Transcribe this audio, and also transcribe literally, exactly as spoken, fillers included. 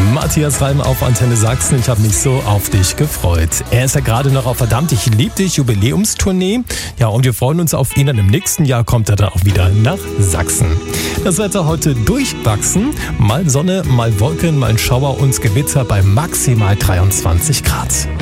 Matthias Reim auf Antenne Sachsen. Ich habe mich so auf dich gefreut. Er ist ja gerade noch auf Verdammt, ich lieb dich Jubiläumstournee. Ja, und wir freuen uns auf ihn. Dann im nächsten Jahr kommt er dann auch wieder nach Sachsen. Das Wetter heute durchwachsen. Mal Sonne, mal Wolken, mal ein Schauer und Gewitter bei maximal dreiundzwanzig Grad.